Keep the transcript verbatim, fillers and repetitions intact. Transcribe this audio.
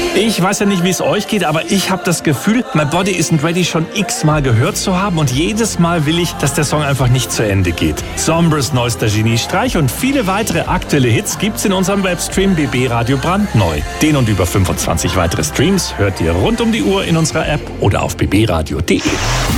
Ich weiß ja nicht, wie es euch geht, aber ich habe das Gefühl, My Body Isn't Ready schon x-mal gehört zu haben und jedes Mal will ich, dass der Song einfach nicht zu Ende geht. Sombres neuester Geniestreich und viele weitere aktuelle Hits gibt's in unserem Webstream B B Radio brandneu. Den und über fünfundzwanzig weitere Streams hört ihr rund um die Uhr in unserer App oder auf b b radio punkt d e.